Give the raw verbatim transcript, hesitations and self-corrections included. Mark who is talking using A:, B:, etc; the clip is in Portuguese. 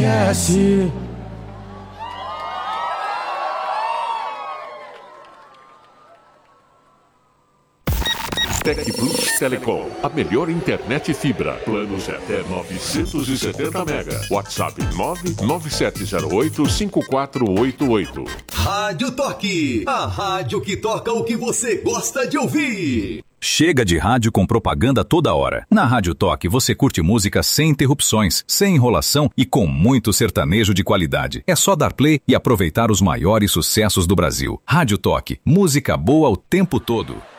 A: esquece.
B: Tec Plus Telecom, a melhor internet fibra. Planos até novecentos e setenta mega. WhatsApp nove nove sete zero oito cinco quatro oito oito.
C: Rádio Toque, a rádio que toca o que você gosta de ouvir.
D: Chega de rádio com propaganda toda hora. Na Rádio Toque você curte música sem interrupções, sem enrolação e com muito sertanejo de qualidade. É só dar play e aproveitar os maiores sucessos do Brasil. Rádio Toque, música boa o tempo todo.